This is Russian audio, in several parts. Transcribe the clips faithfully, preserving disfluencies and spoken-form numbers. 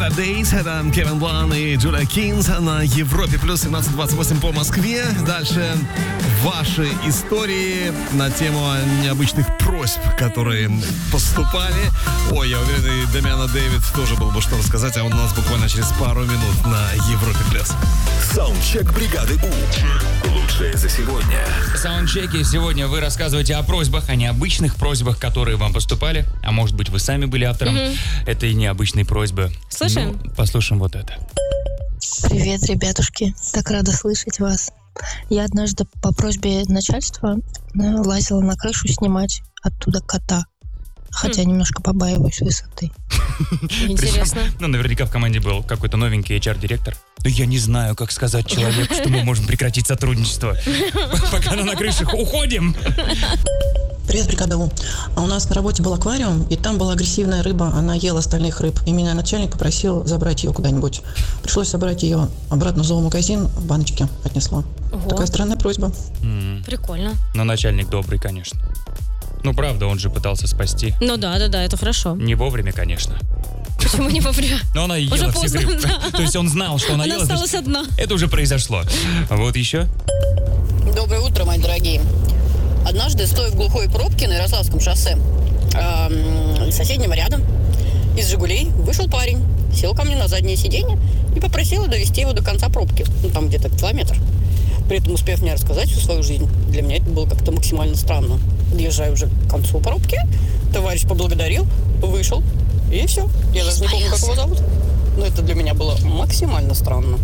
Better Days. Это Кевин Блан и Джулия Кинз на Европе плюс семнадцать двадцать восемь по Москве. Дальше ваши истории на тему необычных просьб, которые поступали. Ой, я уверен, и Дамиана Дэвид тоже был бы что рассказать, а он у нас буквально через пару минут на Европе плюс. Саундчек бригады У. Лучшее за сегодня. В саундчеке сегодня вы рассказываете о просьбах, о необычных просьбах, которые вам поступали. А может быть, вы сами были автором mm-hmm. этой необычной просьбы. Слушаем? Ну, послушаем вот это. Привет, ребятушки. Так рада слышать вас. Я однажды по просьбе начальства лазила на крышу снимать оттуда кота. Хотя mm. немножко побаиваюсь высоты. Интересно. Причем, ну, наверняка в команде был какой-то новенький эйч ар-директор. Но я не знаю, как сказать человеку, что мы можем прекратить сотрудничество. Пока на крышах уходим. Привет, бригада У. А у нас на работе был аквариум, и там была агрессивная рыба, она ела остальных рыб. И меня начальник попросил забрать ее куда-нибудь. Пришлось собрать ее обратно в зоомагазин, в баночке отнесла. Ого. Такая странная просьба. Mm. Прикольно. Но начальник добрый, конечно. Ну, правда, он же пытался спасти. Ну да, да, да, это хорошо. Не вовремя, конечно. Почему не вовремя? Но она ела уже всех поздно, рыб. Да. То есть он знал, что она, она ела. Она осталась одна. Это уже произошло. Вот еще. Доброе утро, мои дорогие. Однажды, стоя в глухой пробке на Ярославском шоссе, э, соседнего ряда, из «Жигулей» вышел парень, сел ко мне на заднее сиденье и попросил довести его до конца пробки. Ну, там где-то километр. При этом успев мне рассказать всю свою жизнь. Для меня это было как-то максимально странно. Подъезжаю уже к концу пробки, товарищ поблагодарил, вышел, и все. Я даже не помню, как его зовут. Но это для меня было максимально странно.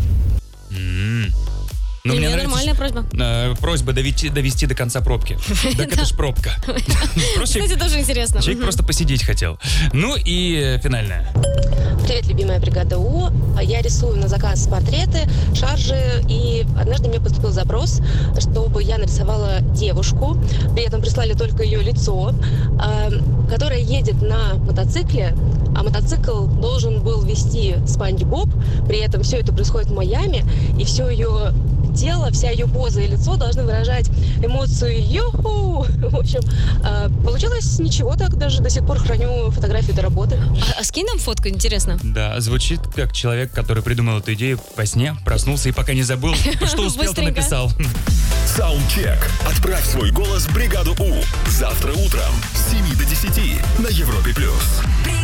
Mm. Но Для мне меня нравится, нормальная просьба. Э, просьба довести, довести до конца пробки. Так это ж пробка. Кстати, тоже интересно. Человек просто посидеть хотел. Ну и финальная. Привет, любимая бригада У. Я рисую на заказ портреты, шаржи, и однажды мне поступил запрос, чтобы я нарисовала девушку, при этом прислали только ее лицо, которая едет на мотоцикле, а мотоцикл должен был вести Спанч Боб, при этом все это происходит в Майами, и все ее тело, вся ее поза и лицо должны выражать эмоцию «Ю-ху!». В общем, получилось ничего так, даже до сих пор храню фотографии до работы. А, а скинь нам фотку, интересно. Да, звучит как человек, который придумал эту идею во сне, проснулся и пока не забыл, что успел, то написал. Саундчек. Отправь свой голос в бригаду У. Завтра утром с семи до десяти на Европе плюс.